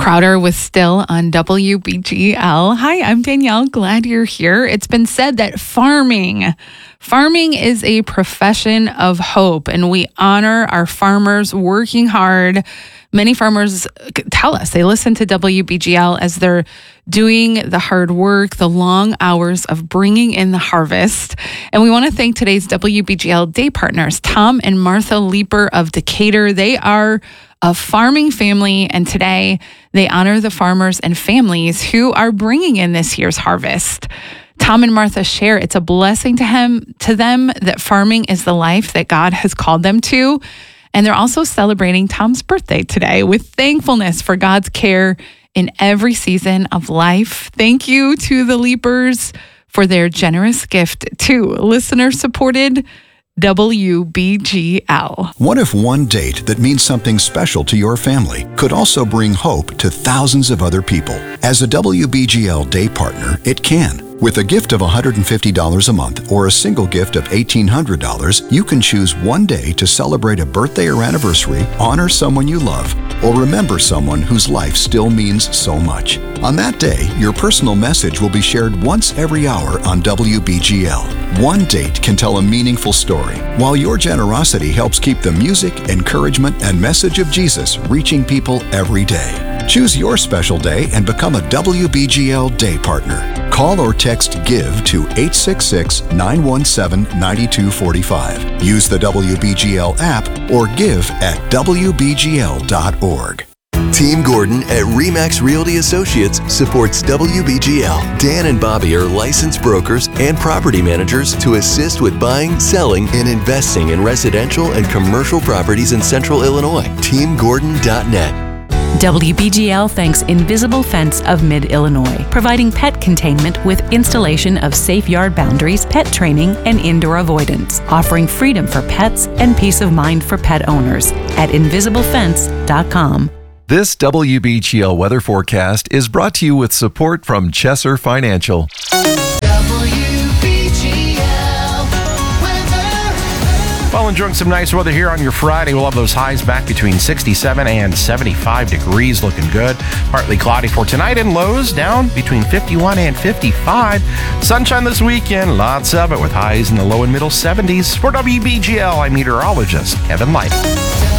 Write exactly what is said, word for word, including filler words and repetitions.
Crowder was still on W B G L. Hi, I'm Danielle. Glad you're here. It's been said that farming, farming is a profession of hope, and we honor our farmers working hard. Many farmers tell us they listen to W B G L as they're doing the hard work, the long hours of bringing in the harvest. And we want to thank today's W B G L day partners, Tom and Martha Leeper of Decatur. They are a farming family, and today they honor the farmers and families who are bringing in this year's harvest. Tom and Martha share it's a blessing to him, to them that farming is the life that God has called them to. And they're also celebrating Tom's birthday today with thankfulness for God's care in every season of life. Thank you to the Leapers for their generous gift to listener-supported W B G L. What if one date that means something special to your family could also bring hope to thousands of other people? As a W B G L day partner, it can. With a gift of one hundred fifty dollars a month or a single gift of eighteen hundred dollars, you can choose one day to celebrate a birthday or anniversary, honor someone you love, or remember someone whose life still means so much. On that day, your personal message will be shared once every hour on W B G L. One date can tell a meaningful story, while your generosity helps keep the music, encouragement, and message of Jesus reaching people every day. Choose your special day and become a W B G L day partner. Call or text GIVE to eight six six, nine one seven, nine two four five. Use the W B G L app or give at W B G L dot org. Team Gordon at RE/MAX Realty Associates supports W B G L. Dan and Bobby are licensed brokers and property managers to assist with buying, selling, and investing in residential and commercial properties in Central Illinois. Team Gordon dot net. W B G L thanks Invisible Fence of Mid-Illinois, providing pet containment with installation of safe yard boundaries, pet training, and indoor avoidance, offering freedom for pets and peace of mind for pet owners at invisible fence dot com. This W B G L weather forecast is brought to you with support from Chesser Financial. Well, enjoying some nice weather here on your Friday. We'll have those highs back between sixty-seven and seventy-five degrees, looking good. Partly cloudy for tonight, and lows down between fifty-one and fifty-five. Sunshine this weekend, lots of it, with highs in the low and middle seventies. For W B G L, I'm meteorologist Kevin Light.